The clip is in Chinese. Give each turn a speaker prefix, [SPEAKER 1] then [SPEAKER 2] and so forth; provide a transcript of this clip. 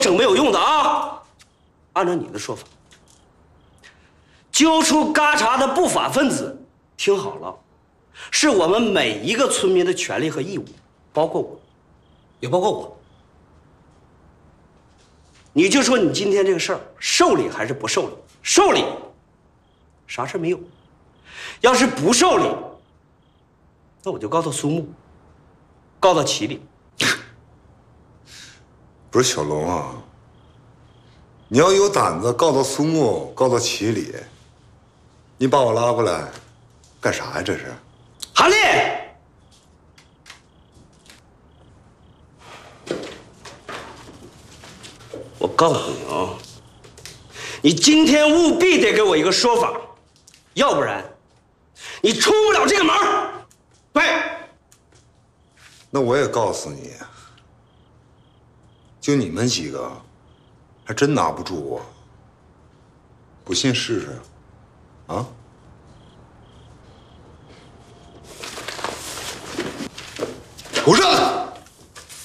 [SPEAKER 1] 整没有用的啊！按照你的说法，揪出嘎查的不法分子，听好了，是我们每一个村民的权利和义务，包括我，也包括我。你就说你今天这个事儿受理还是不受理？受理，啥事没有；要是不受理，那我就告到苏木，告到齐里。
[SPEAKER 2] 不是小龙啊，你要有胆子告到苏木，告到齐里，你把我拉过来干啥呀？这是，
[SPEAKER 1] 韩立，我告诉你啊，你今天务必得给我一个说法，要不然你出不了这个门。对，
[SPEAKER 2] 那我也告诉你，就你们几个，还真拿不住我。不信试试，啊？给我上来！